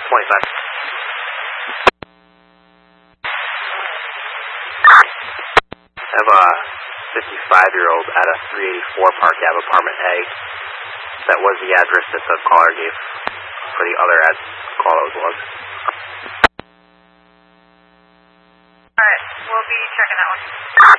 25. I have a 55-year-old at a 384 Park Ave, apartment A. That was the address that the caller gave for the other call that was logged. Alright, we'll be checking that one.